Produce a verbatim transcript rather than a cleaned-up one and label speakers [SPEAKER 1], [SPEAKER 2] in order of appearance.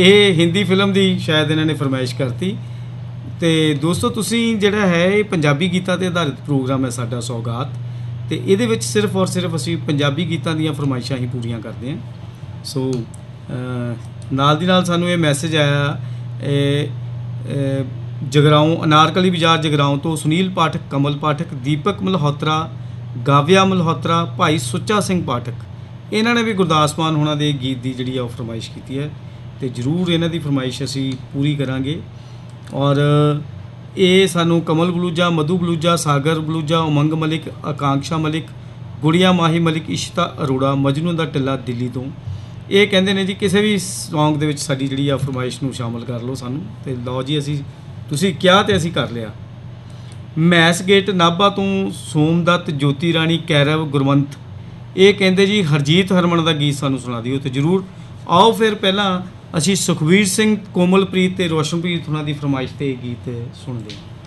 [SPEAKER 1] ਇਹ ਹਿੰਦੀ ਫਿਲਮ ਦੀ ਸ਼ਾਇਦ ਇਹਨਾਂ ਨੇ ਫਰਮਾਇਸ਼ ਕਰਤੀ। ਤੇ ਦੋਸਤੋ ਤੁਸੀਂ ਜਿਹੜਾ ਹੈ ਇਹ ਪੰਜਾਬੀ ਗੀਤਾਂ 'ਤੇ ਆਧਾਰਿਤ ਪ੍ਰੋਗਰਾਮ ਹੈ ਸਾਡਾ ਸੌਗਾਤ, ਅਤੇ ਇਹਦੇ ਵਿੱਚ ਸਿਰਫ ਔਰ ਸਿਰਫ ਅਸੀਂ ਪੰਜਾਬੀ ਗੀਤਾਂ ਦੀਆਂ ਫਰਮਾਇਸ਼ਾਂ ਹੀ ਪੂਰੀਆਂ ਕਰਦੇ ਹਾਂ। ਸੋ ਨਾਲ ਦੀ ਨਾਲ ਸਾਨੂੰ ਇਹ ਮੈਸੇਜ ਆਇਆ ਜਗਰਾਓਂ, ਅਨਾਰਕਲੀ ਬਾਜ਼ਾਰ ਜਗਰਾਓਂ ਤੋਂ ਸੁਨੀਲ ਪਾਠਕ, ਕਮਲ ਪਾਠਕ, ਦੀਪਕ ਮਲਹੋਤਰਾ, ਗਾਵਿਆ ਮਲਹੋਤਰਾ, ਭਾਈ ਸੁੱਚਾ ਸਿੰਘ ਪਾਠਕ, ਇਹਨਾਂ ਨੇ ਵੀ ਗੁਰਦਾਸ ਮਾਨ ਹੋਣਾ ਦੇ ਗੀਤ ਦੀ ਜਿਹੜੀ ਆ ਉਹ ਫਰਮਾਇਸ਼ ਕੀਤੀ ਹੈ, ਅਤੇ ਜ਼ਰੂਰ ਇਹਨਾਂ ਦੀ ਫਰਮਾਇਸ਼ ਅਸੀਂ ਪੂਰੀ ਕਰਾਂਗੇ। ਔਰ ਇਹ ਸਾਨੂੰ ਕਮਲ ਬਲੂਜਾ, ਮਧੂ ਬਲੂਜਾ, ਸਾਗਰ ਬਲੂਜਾ, ਉਮੰਗ ਮਲਿਕ, ਆਕਾਂਕਸ਼ਾ ਮਲਿਕ, ਗੁੜੀਆ ਮਾਹੀ ਮਲਿਕ, ਇਸ਼ਤਾ ਅਰੋੜਾ, ਮਜਨੂ ਦਾ ਟਿੱਲਾ ਦਿੱਲੀ ਤੋਂ, ਇਹ ਕਹਿੰਦੇ ਨੇ ਜੀ ਕਿਸੇ ਵੀ ਸੌਂਗ ਦੇ ਵਿੱਚ ਸਾਡੀ ਜਿਹੜੀ ਆ ਫਰਮਾਇਸ਼ ਨੂੰ ਸ਼ਾਮਲ ਕਰ ਲਓ ਸਾਨੂੰ। ਅਤੇ ਲਓ ਜੀ ਅਸੀਂ ਤੁਸੀਂ ਕਿਹਾ ਅਤੇ ਅਸੀਂ ਕਰ ਲਿਆ। ਮੈਸ ਗੇਟ ਨਾਭਾ ਤੋਂ ਸੋਮਦੱਤ, ਜੋਤੀ ਰਾਣੀ, ਕੈਰਵ, ਗੁਰਵੰਤ, ਇਹ ਕਹਿੰਦੇ ਜੀ ਹਰਜੀਤ ਹਰਮਨ ਦਾ ਗੀਤ ਸਾਨੂੰ ਸੁਣਾ ਦਿਓ। ਅਤੇ ਜ਼ਰੂਰ ਆਓ ਫਿਰ ਪਹਿਲਾਂ ਅਸੀਂ ਸੁਖਬੀਰ ਸਿੰਘ, ਕੋਮਲਪ੍ਰੀਤ ਅਤੇ ਰੋਸ਼ਨਪ੍ਰੀਤ ਉਹਨਾਂ ਦੀ ਫਰਮਾਇਸ਼ 'ਤੇ ਗੀਤ ਸੁਣਦੇ ਹਾਂ।